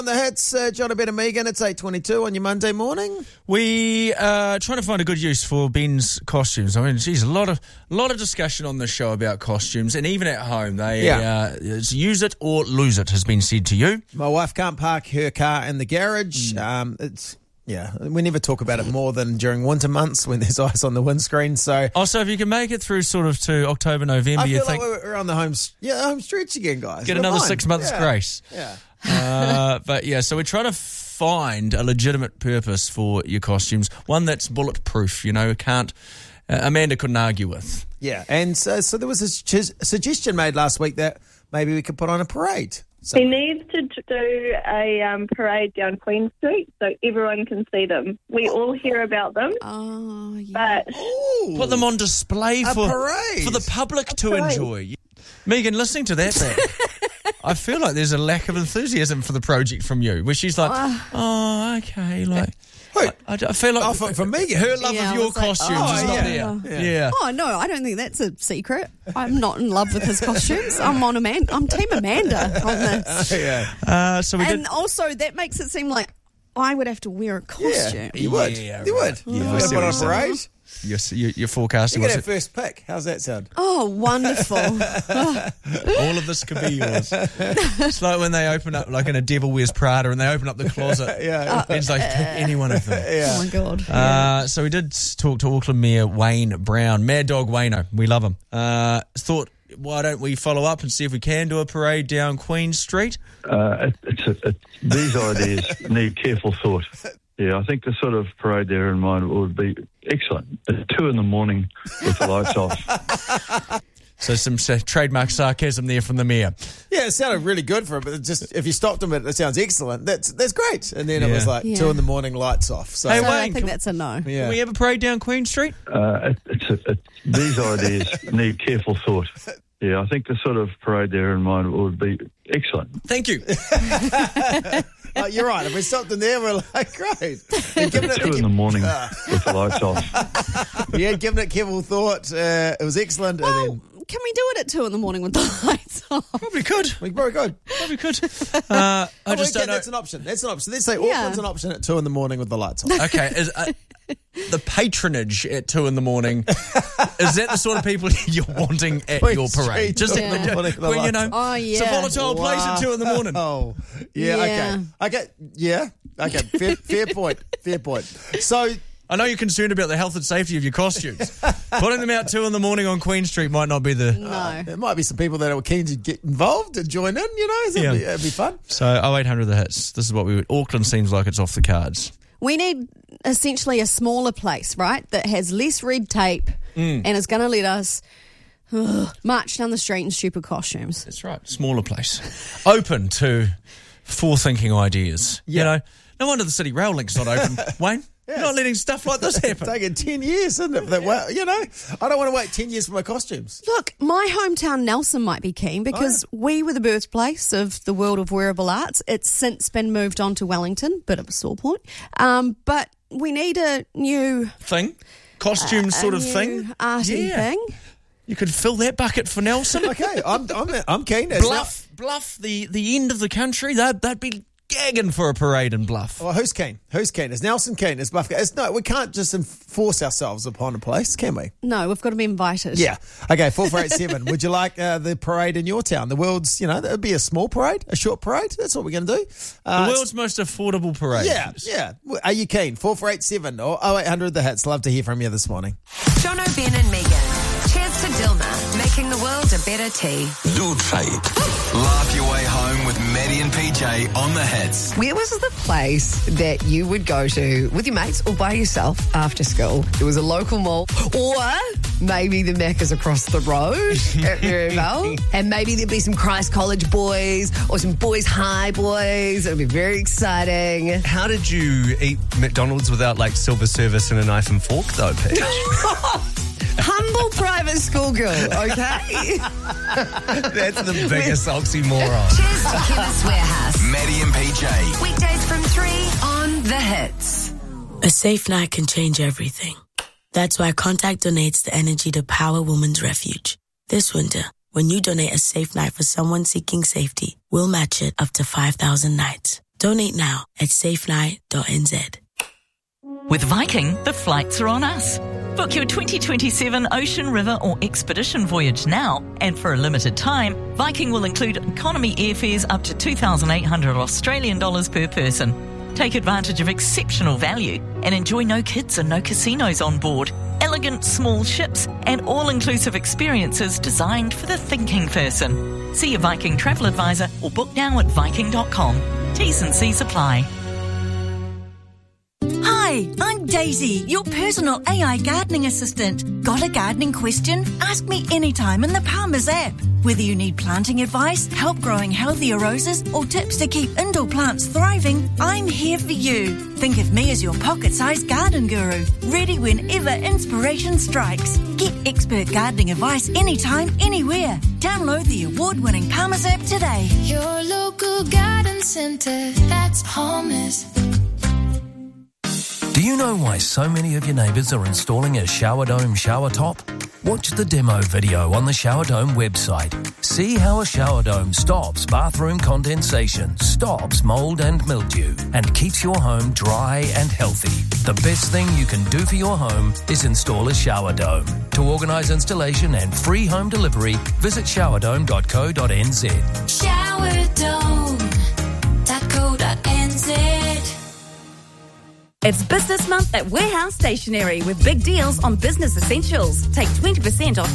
On the hits, John Abed and Megan, it's 8:22 on your Monday morning. We are trying to find a good use for Ben's costumes. I mean, geez, a lot of discussion on this show about costumes, and even at home, it's use it or lose it has been said to you. My wife can't park her car in the garage. We never talk about it more than during winter months when there's ice on the windscreen. So if you can make it through sort of to October, November, I you feel think like we're on the home stretch again, guys. Get another 6 months grace. Yeah. So we're trying to find a legitimate purpose for your costumes, one that's bulletproof. Amanda couldn't argue with. Yeah, and so there was a suggestion made last week that maybe we could put on a parade. So. We need to do a parade down Queen Street so everyone can see them. We all hear about them. Oh, yeah. But put them on display for the public to enjoy. Megan, listening to that, I feel like there's a lack of enthusiasm for the project from you, where she's like, okay, like... I feel like from Megan, her love of your costumes is not there. Yeah. Oh no, I don't think that's a secret. I'm not in love with his costumes. I'm Team Amanda on this. Also that makes it seem like I would have to wear a costume. Yeah, you would. Yeah, you would. Yeah, put on a parade. You're forecasting. You get our first pick. How's that sound? Oh, wonderful. All of this could be yours. It's like when they open up, like in A Devil Wears Prada, and they open up the closet. It's like, pick any one of them. Yeah. Oh, my God. So we did talk to Auckland Mayor Wayne Brown. Mad Dog Wayno. We love him. Thought, why don't we follow up and see if we can do a parade down Queen Street? These ideas need careful thought. Yeah, I think the sort of parade there in mind would be excellent. At 2 a.m. with the lights off. So some trademark sarcasm there from the mayor. Yeah, it sounded really good for him, but just if you stopped him, it sounds excellent. That's great. And then it was like 2 a.m, lights off. So hey, Wayne, Wayne, I think that's a no. Yeah. Can we have a parade down Queen Street? These ideas need careful thought. Yeah, I think the sort of parade there in mind would be excellent. Thank you. You're right. If we stopped in there, we're like, great. And given At 2 a.m. with the lights off. Yeah, giving it careful thought. It was excellent. Well, and then, can we do it at 2 a.m. with the lights off? Probably could. we probably could. Probably could. I just don't know. That's an option. Let's say Auckland's an option at 2 a.m. with the lights off. Okay. The patronage at 2 a.m, is that the sort of people you're wanting at your parade? Just it's a volatile place at 2 a.m. Oh, yeah. Okay. Yeah. Okay. Fair point. So, I know you're concerned about the health and safety of your costumes. Putting them out 2 a.m. on Queen Street might not be the... No. There might be some people that are keen to get involved and join in, it'd be fun. So 0800 the hits. This is what we would... Auckland seems like it's off the cards. We need essentially a smaller place, right, that has less red tape and is going to let us march down the street in stupid costumes. That's right. Smaller place. Open to forward-thinking ideas. Yeah. No wonder the City Rail Link's not open, Wayne. You're not letting stuff like this happen. It's taken 10 years, isn't it? I don't want to wait 10 years for my costumes. Look, my hometown Nelson might be keen because we were the birthplace of the world of wearable arts. It's since been moved on to Wellington, bit of a sore point. But we need a new... thing? Costume sort of thing? Arty thing. You could fill that bucket for Nelson. Okay, I'm keen. Bluff, the end of the country, they'd be gagging for a parade in Bluff. Well, who's keen? Is Nelson keen? Is Bluff keen? No, we can't just force ourselves upon a place, can we? No, we've got to be invited. Yeah. Okay, 4487. Would you like the parade in your town? The world's, that would be a small parade, a short parade. That's what we're going to do. The world's most affordable parade. Yeah. Are you keen? 4487 or 0800 the hits. Love to hear from you this morning. John O'Ben and Megan. Cheers to Dilma, making the world a better tea. Zurzeit. Laugh your way home with Maddie and PJ on the hits. Where was the place that you would go to with your mates or by yourself after school? It was a local mall, or maybe the Macca's across the road at Maryvale, and maybe there'd be some Christ College boys or some Boys High boys. It would be very exciting. How did you eat McDonald's without silver service and a knife and fork though, Pete? Humble private school girl, okay? That's the biggest oxymoron. Cheers to Chemist Warehouse. Maddie and PJ. Weekdays from 3 on The Hits. A safe night can change everything. That's why Contact donates the energy to Power Women's Refuge. This winter, when you donate a safe night for someone seeking safety, we'll match it up to 5,000 nights. Donate now at safeflight.nz. With Viking, the flights are on us. Book your 2027 ocean, river or expedition voyage now, and for a limited time, Viking will include economy airfares up to 2,800 Australian dollars per person. Take advantage of exceptional value and enjoy no kids and no casinos on board, elegant small ships and all-inclusive experiences designed for the thinking person. See your Viking travel advisor or book now at viking.com. T's and C's apply. Hi, I'm Daisy, your personal AI gardening assistant. Got a gardening question? Ask me anytime in the Palmer's app. Whether you need planting advice, help growing healthier roses, or tips to keep indoor plants thriving, I'm here for you. Think of me as your pocket-sized garden guru, ready whenever inspiration strikes. Get expert gardening advice anytime, anywhere. Download the award-winning Palmer's app today. Your local garden centre, that's Palmer's. Do you know why so many of your neighbours are installing a Shower Dome shower top? Watch the demo video on the Shower Dome website. See how a shower dome stops bathroom condensation, stops mould and mildew, and keeps your home dry and healthy. The best thing you can do for your home is install a shower dome. To organise installation and free home delivery, visit showerdome.co.nz. Showerdome.co.nz. It's Business Month at Warehouse Stationery with big deals on business essentials. Take 20% off